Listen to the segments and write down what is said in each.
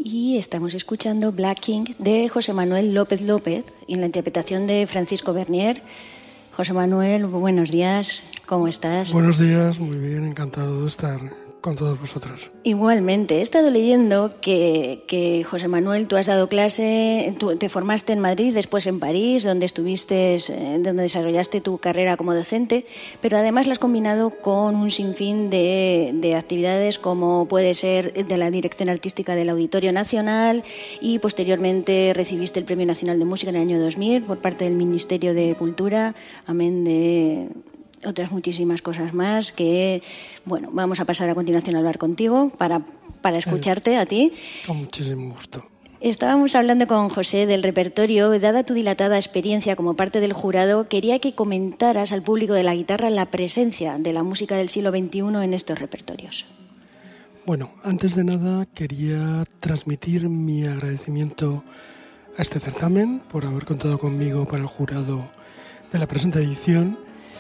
Y estamos escuchando Black King de José Manuel López López en la interpretación de Francisco Bernier. José Manuel, buenos días, ¿cómo estás? Buenos días, muy bien, encantado de estar con todos vosotros. Igualmente, he estado leyendo que José Manuel, tú has dado clase, tú te formaste en Madrid, después en París, donde estuviste, donde desarrollaste tu carrera como docente, pero además lo has combinado con un sinfín de actividades como puede ser de la dirección artística del Auditorio Nacional y posteriormente recibiste el Premio Nacional de Música en el año 2000 por parte del Ministerio de Cultura, amén de otras muchísimas cosas más que, bueno, vamos a pasar a continuación a hablar contigo para escucharte a ti. Con muchísimo gusto. Estábamos hablando con José del repertorio. Dada tu dilatada experiencia como parte del jurado, quería que comentaras al público de la guitarra la presencia de la música del siglo XXI en estos repertorios. Bueno, antes de nada quería transmitir mi agradecimiento a este certamen por haber contado conmigo para el jurado de la presente edición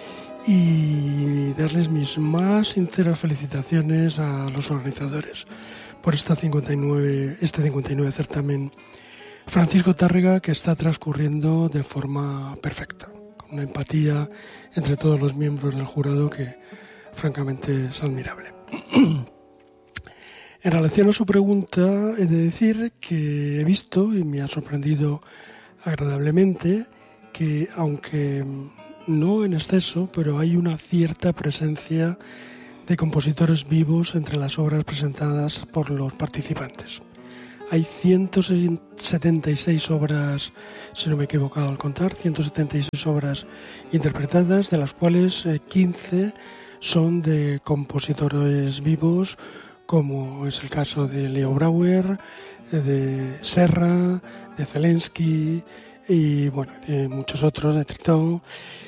y darles mis más sinceras felicitaciones a los organizadores por este 59 certamen Francisco Tárrega, que está transcurriendo de forma perfecta, con una empatía entre todos los miembros del jurado que francamente es admirable. En relación a su pregunta, he de decir que he visto, y me ha sorprendido agradablemente, que aunque no en exceso, pero hay una cierta presencia de compositores vivos entre las obras presentadas por los participantes. Hay 176 obras, si no me he equivocado al contar, 176 obras interpretadas, de las cuales 15 son de compositores vivos, como es el caso de Leo Brouwer, de Serra, de Zelensky y bueno, de muchos otros, de Tritó.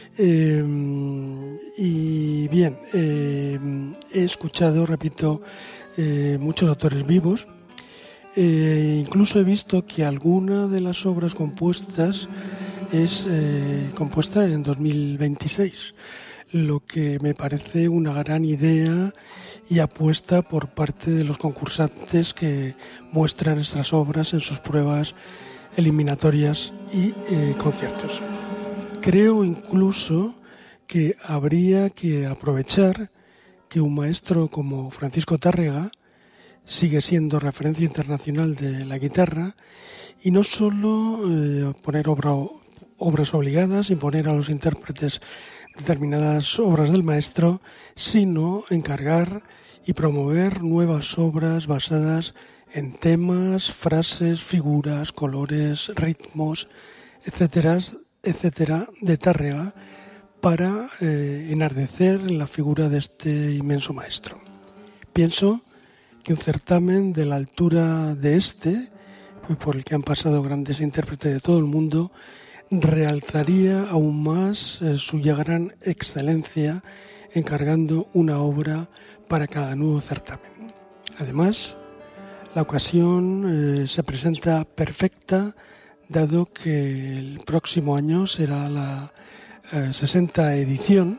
Y bien, he escuchado, repito, muchos autores vivos. Incluso he visto que alguna de las obras compuestas es compuesta en 2026, lo que me parece una gran idea y apuesta por parte de los concursantes que muestran estas obras en sus pruebas eliminatorias y conciertos. Creo incluso que habría que aprovechar que un maestro como Francisco Tárrega sigue siendo referencia internacional de la guitarra y no solo poner obras obligadas, imponer a los intérpretes determinadas obras del maestro, sino encargar y promover nuevas obras basadas en temas, frases, figuras, colores, ritmos, etcétera, de Tárrega, para enardecer la figura de este inmenso maestro. Pienso que un certamen de la altura de por el que han pasado grandes intérpretes de todo el mundo, realzaría aún más su ya gran excelencia encargando una obra para cada nuevo certamen. Además, la ocasión se presenta perfecta, dado que el próximo año será la 60 edición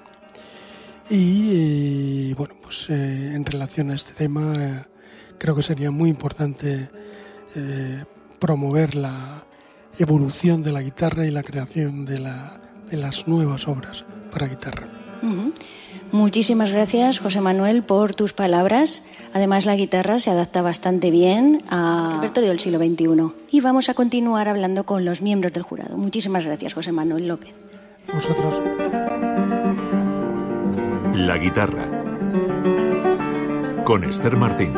y bueno, pues en relación a este tema creo que sería muy importante promover la evolución de la guitarra y la creación de las nuevas obras para guitarra. Uh-huh. Muchísimas gracias, José Manuel, por tus palabras. Además, la guitarra se adapta bastante bien al repertorio del siglo XXI. Y vamos a continuar hablando con los miembros del jurado. Muchísimas gracias, José Manuel López. Vosotros. La guitarra. Con Esther Martín.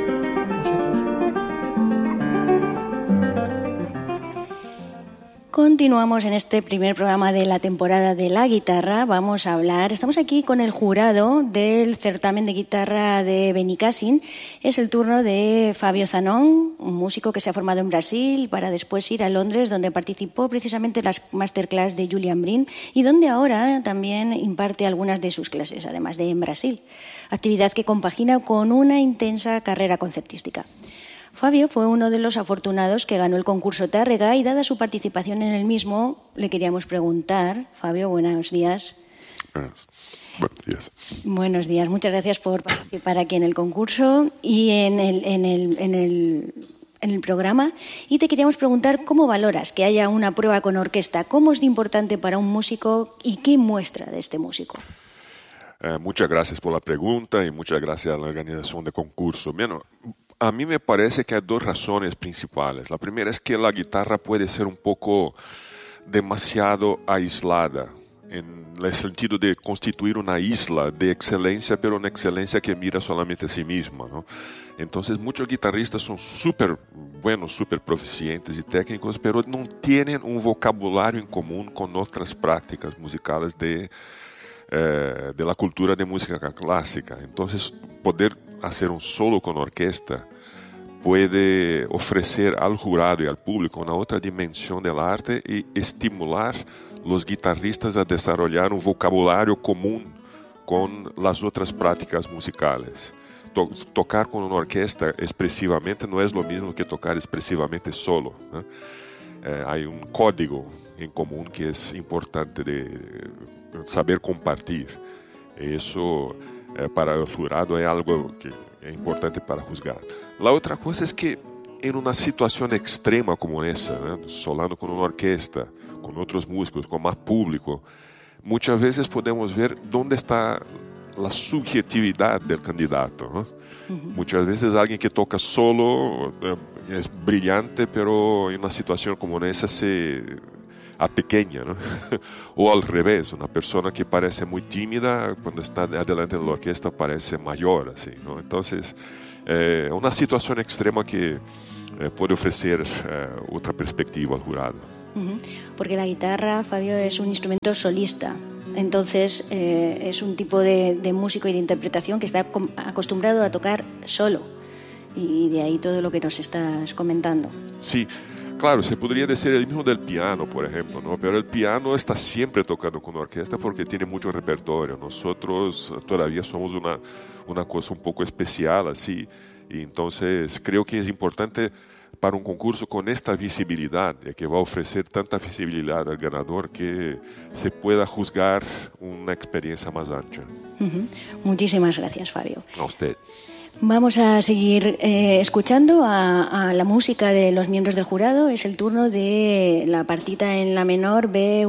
Continuamos en este primer programa de la temporada de la guitarra. Estamos aquí con el jurado del certamen de guitarra de Benicàssim. Es el turno de Fabio Zanón, un músico que se ha formado en Brasil para después ir a Londres, donde participó precisamente en las masterclass de Julian Brim y donde ahora también imparte algunas de sus clases, además de en Brasil. Actividad que compagina con una intensa carrera concertística. Fabio fue uno de los afortunados que ganó el concurso Tárrega y, dada su participación en el mismo, le queríamos preguntar. Fabio, buenos días. Buenos días. Buenos días. Muchas gracias por participar aquí en el concurso y en el en el programa y te queríamos preguntar cómo valoras que haya una prueba con orquesta, cómo es de importante para un músico y qué muestra de este músico. Muchas gracias por la pregunta y muchas gracias a la organización del concurso. Bueno, a mí me parece que hay dos razones principales. La primera es que la guitarra puede ser un poco demasiado aislada, en el sentido de constituir una isla de excelencia, pero una excelencia que mira solamente a sí misma, ¿no? Entonces muchos guitarristas son súper buenos, súper proficientes y técnicos, pero no tienen un vocabulario en común con otras prácticas musicales de la cultura de música clásica. Entonces, poder hacer un solo con orquesta puede ofrecer al jurado y al público una otra dimensión del arte y estimular los guitarristas a desarrollar un vocabulario común con las otras prácticas musicales. Tocar con una orquesta expresivamente no es lo mismo que tocar expresivamente solo, ¿no? Hay un código en común que es importante de saber compartir. Eso para el jurado es algo que es importante para juzgar. La otra cosa es que en una situación extrema como esa, ¿no? Solando con una orquesta, con otros músicos, con más público, muchas veces podemos ver dónde está la subjetividad del candidato, ¿no? Muchas veces alguien que toca solo es brillante, pero en una situación como esa se apequeña, ¿no? O al revés, una persona que parece muy tímida cuando está adelante de la orquesta parece mayor, así, ¿no? Entonces, una situación extrema que puede ofrecer otra perspectiva al jurado. Porque la guitarra, Fabio, es un instrumento solista. Entonces es un tipo de músico y de interpretación que está acostumbrado a tocar solo. Y de ahí todo lo que nos estás comentando. Sí, claro, se podría decir el mismo del piano, por ejemplo, ¿no? Pero el piano está siempre tocando con orquesta porque tiene mucho repertorio. Nosotros todavía somos una cosa un poco especial, así. Y entonces creo que es importante para un concurso con esta visibilidad, que va a ofrecer tanta visibilidad al ganador, que se pueda juzgar una experiencia más ancha. Muchísimas gracias, Fabio. A usted. Vamos a seguir escuchando a la música de los miembros del jurado. Es el turno de la partita en la menor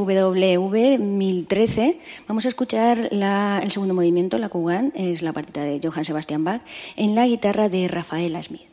BWV 1013. Vamos a escuchar el segundo movimiento, la Kugan, es la partita de Johann Sebastian Bach, en la guitarra de Rafael Smith.